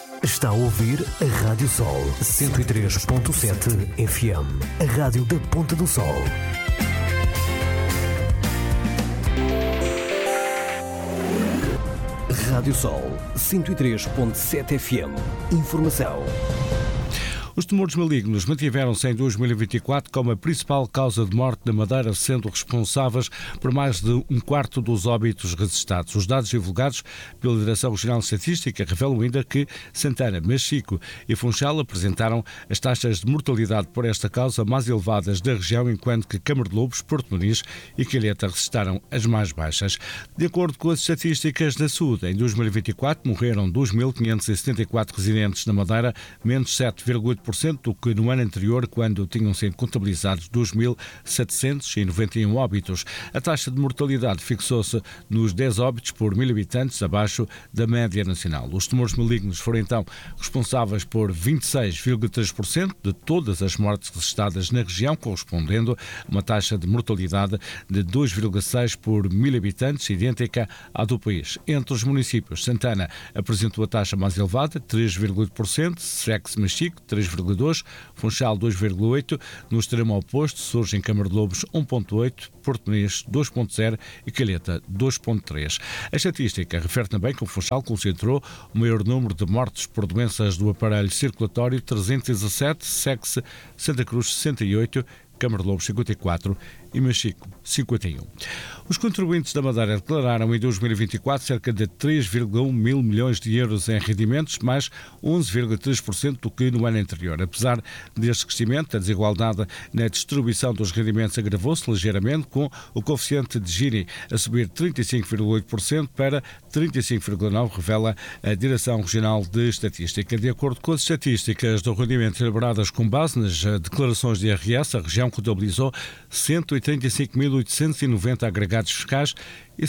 Está a ouvir a Rádio Sol 103.7 FM, a rádio da Ponta do Sol. Rádio Sol 103.7 FM. Informação. Os tumores malignos mantiveram-se em 2024 como a principal causa de morte na Madeira, sendo responsáveis por mais de um quarto dos óbitos registados. Os dados divulgados pela Direção Regional de Estatística revelam ainda que Santana, Machico e Funchal apresentaram as taxas de mortalidade por esta causa mais elevadas da região, enquanto que Câmara de Lobos, Porto Muniz e Calheta registaram as mais baixas. De acordo com as estatísticas da saúde, em 2024 morreram 2.574 residentes na Madeira, menos 7,8% do que no ano anterior, quando tinham sido contabilizados 2.791 óbitos. A taxa de mortalidade fixou-se nos 10 óbitos por 1.000 habitantes, abaixo da média nacional. Os tumores malignos foram então responsáveis por 26,3% de todas as mortes registradas na região, correspondendo a uma taxa de mortalidade de 2,6 por 1.000 habitantes, idêntica à do país. Entre os municípios, Santana apresentou a taxa mais elevada, 3,8%, Sex Machico, 3,2%, Funchal 2,8%, no extremo oposto surge em Câmara de Lobos 1,8%, Porto Muniz 2,0% e Calheta 2,3%. A estatística refere também que o Funchal concentrou o maior número de mortes por doenças do aparelho circulatório, 317, Sex Santa Cruz 68%, Câmara de Lobos 54% e Machico 51%. Os contribuintes da Madeira declararam em 2024 cerca de 3,1 mil milhões de euros em rendimentos, mais 11,3% do que no ano anterior. Apesar deste crescimento, a desigualdade na distribuição dos rendimentos agravou-se ligeiramente, com o coeficiente de Gini a subir 35,8% para 35,9%, revela a Direção Regional de Estatística. De acordo com as estatísticas do rendimento elaboradas com base nas declarações de IRS, a região contabilizou 185.890 agregados fiscais e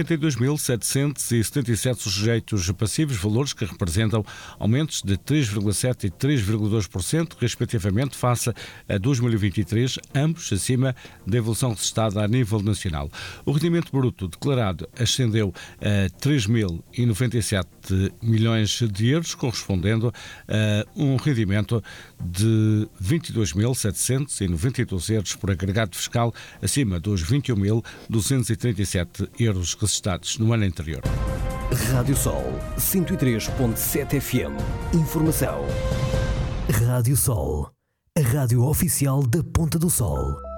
182.777 sujeitos passivos, valores que representam aumentos de 3,7% e 3,2%, respectivamente, face a 2023, ambos acima da evolução registrada a nível nacional. O rendimento bruto declarado ascendeu a 3.097 milhões de euros, correspondendo a um rendimento de 22.792 euros por agregado fiscal, acima dos 21.237 euros registrados no ano anterior. Rádio Sol 103.7 FM. Informação. Rádio Sol, a rádio oficial da Ponta do Sol.